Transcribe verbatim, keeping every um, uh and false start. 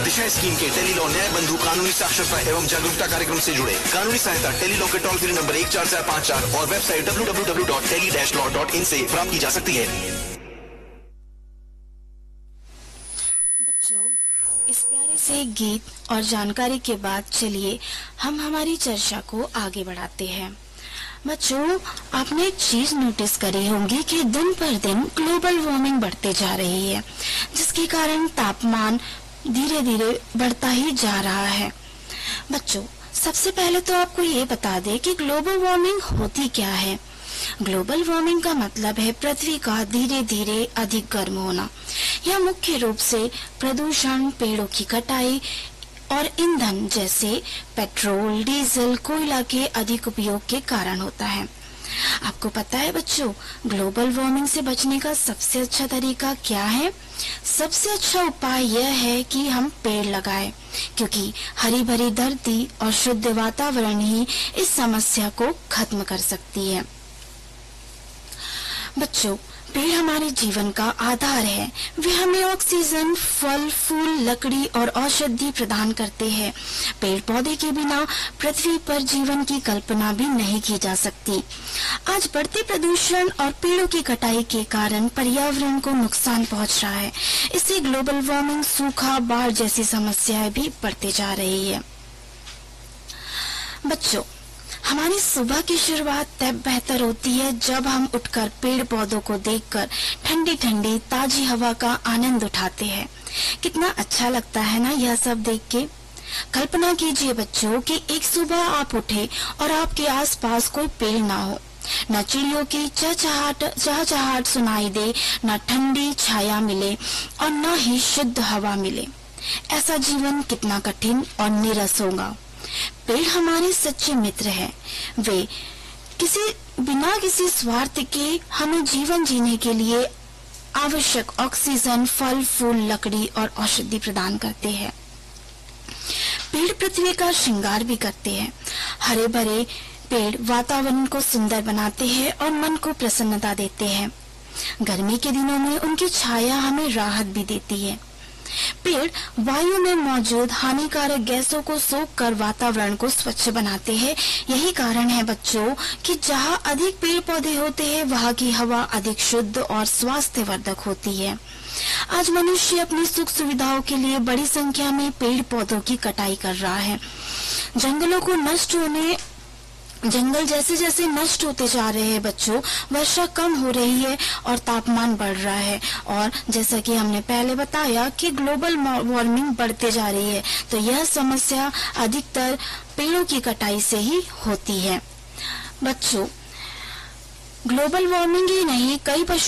दिशा scheme के Tele-Law न्याय बंधु कानूनी साक्षरता एवं जागरूकता कार्यक्रम से जुड़े। कानूनी सहायता टेलीलॉ के टोल फ्री नंबर एक चार चार पाँच चार और website W W W dot tele dash law dot in से प्राप्त की जा सकती है। बच्चों, इस प्यारे से गीत और जानकारी के बाद चलिए हम हमारी चर्चा को आगे बढ़ाते हैं। बच्चों, आपने एक चीज नोटिस करी होंगी कि दिन पर दिन ग्लोबल वार्मिंग बढ़ते जा रही है, जिसके कारण तापमान धीरे धीरे बढ़ता ही जा रहा है। बच्चों, सबसे पहले तो आपको ये बता दें कि ग्लोबल वार्मिंग होती क्या है। ग्लोबल वार्मिंग का मतलब है पृथ्वी का धीरे धीरे अधिक गर्म होना। यह मुख्य रूप से प्रदूषण, पेड़ों की कटाई और ईंधन जैसे पेट्रोल, डीजल, कोयला के अधिक उपयोग के कारण होता है। आपको पता है बच्चों, ग्लोबल वार्मिंग से बचने का सबसे अच्छा तरीका क्या है? सबसे अच्छा उपाय यह है कि हम पेड़ लगाएं, क्योंकि हरी भरी धरती और शुद्ध वातावरण ही इस समस्या को खत्म कर सकती है। बच्चों, पेड़ हमारे जीवन का आधार है। वे हमें ऑक्सीजन, फल, फूल, लकड़ी और औषधि प्रदान करते हैं। पेड़ पौधे के बिना पृथ्वी पर जीवन की कल्पना भी नहीं की जा सकती। आज बढ़ते प्रदूषण और पेड़ों की कटाई के कारण पर्यावरण को नुकसान पहुंच रहा है। इससे ग्लोबल वार्मिंग, सूखा, बाढ़ जैसी समस्याएं भी बढ़ती जा रही है। बच्चों, हमारी सुबह की शुरुआत तब बेहतर होती है जब हम उठकर पेड़ पौधों को देखकर ठंडी ठंडी ताजी हवा का आनंद उठाते हैं। कितना अच्छा लगता है ना यह सब देख के। कल्पना कीजिए बच्चों कि एक सुबह आप उठे और आपके आसपास कोई पेड़ ना हो, न चिड़ियों की चहचहाट चहचहाट सुनाई दे, न ठंडी छाया मिले और न ही शुद्ध हवा मिले। ऐसा जीवन कितना कठिन और नीरस होगा। पेड़ हमारे सच्चे मित्र हैं। वे किसी बिना किसी स्वार्थ के हमें जीवन जीने के लिए आवश्यक ऑक्सीजन, फल, फूल, लकड़ी और औषधि प्रदान करते हैं। पेड़ पृथ्वी का श्रृंगार भी करते हैं। हरे भरे पेड़ वातावरण को सुंदर बनाते हैं और मन को प्रसन्नता देते हैं। गर्मी के दिनों में उनकी छाया हमें राहत भी देती है। पेड़ वायु में मौजूद हानिकारक गैसों को सोख कर वातावरण को स्वच्छ बनाते हैं। यही कारण है बच्चों कि जहाँ अधिक पेड़ पौधे होते हैं, वहाँ की हवा अधिक शुद्ध और स्वास्थ्यवर्धक होती है। आज मनुष्य अपनी सुख सुविधाओं के लिए बड़ी संख्या में पेड़ पौधों की कटाई कर रहा है। जंगलों को नष्ट होने जंगल जैसे जैसे नष्ट होते जा रहे हैं बच्चों, वर्षा कम हो रही है और तापमान बढ़ रहा है। और जैसा कि हमने पहले बताया कि ग्लोबल वार्मिंग बढ़ते जा रही है, तो यह समस्या अधिकतर पेड़ों की कटाई से ही होती है। बच्चों, ग्लोबल वार्मिंग ही नहीं, कई पशु